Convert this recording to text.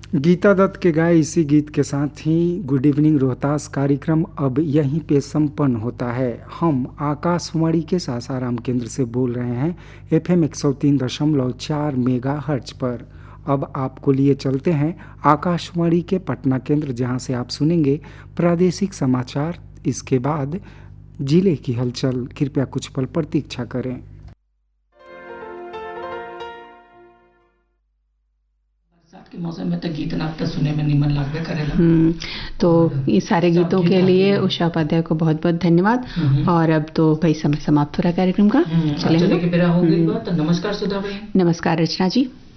गीता दत्त के गाए इसी गीत के साथ ही गुड इवनिंग रोहतास कार्यक्रम अब यहीं पे संपन्न होता है। हम आकाशवाणी के सासाराम केंद्र से बोल रहे हैं FM 103.4 मेगाहर्ट्ज पर। अब आपको लिए चलते हैं आकाशवाणी के पटना केंद्र, जहां से आप सुनेंगे प्रादेशिक समाचार। इसके बाद जिले की हलचल। कृपया कुछ पल प्रतीक्षा करें। के मौसम में तो गीत नाट्य सुने में निमन लागबे करेला। तो ये सारे गीतों के लिए उषा उपाध्याय को बहुत बहुत धन्यवाद। और अब तो भाई समय समाप्त हो रहा कार्यक्रम का। चले के बेरा हो गई। तो नमस्कार सुधा भाई। नमस्कार रचना जी।